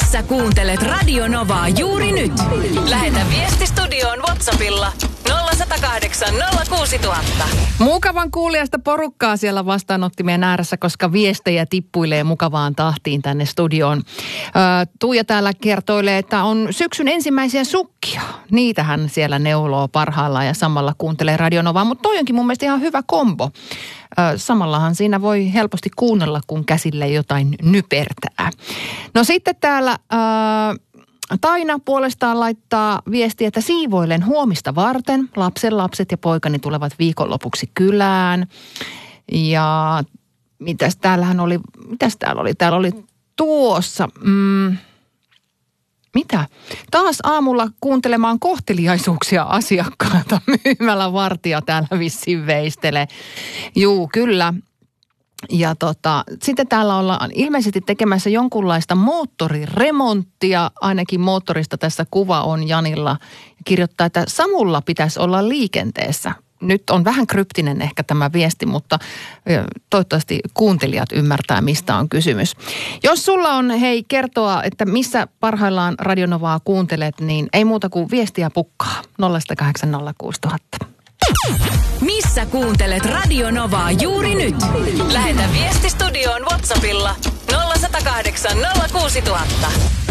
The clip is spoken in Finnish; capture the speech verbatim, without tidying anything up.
Missä kuuntelet Radio Novaa juuri nyt? Lähetä viesti studioon WhatsAppilla nolla yksi nolla kahdeksan nolla kuusi nolla nolla nolla. Mukavan kuulijasta porukkaa siellä vastaanottimien ääressä, koska viestejä tippuilee mukavaan tahtiin tänne studioon. Ö, Tuija täällä kertoilee, että on syksyn ensimmäisiä sukkia. Niitähän siellä neuloo parhaillaan ja samalla kuuntelee Radio Novaa, mutta toi onkin mun mielestä ihan hyvä kombo. Ö, samallahan siinä voi helposti kuunnella, kun käsille jotain nypertää. No sitten täällä Ö, Taina puolestaan laittaa viestiä, että siivoilen huomista varten. Lapsen lapset ja poikani tulevat viikonlopuksi kylään. Ja mitäs täällähän oli, mitäs täällä oli? Täällä oli tuossa, mm, mitä? Taas aamulla kuuntelemaan kohteliaisuuksia asiakkailta myymällä vartija täällä vissiin veistelee. Juu, kyllä. Ja tota, sitten täällä ollaan ilmeisesti tekemässä jonkunlaista moottoriremonttia, ainakin moottorista tässä kuva on Janilla. Kirjoittaa, että Samulla pitäisi olla liikenteessä. Nyt on vähän kryptinen ehkä tämä viesti, mutta toivottavasti kuuntelijat ymmärtää, mistä on kysymys. Jos sulla on, hei, kertoa, että missä parhaillaan Radio Novaa kuuntelet, niin ei muuta kuin viestiä pukkaa. nolla yksi nolla kahdeksan nolla kuusi nolla nolla nolla. Missä kuuntelet Radio Novaa juuri nyt? Lähetä viesti studioon WhatsAppilla nolla yksi nolla kahdeksan nolla kuusi nolla nolla nolla.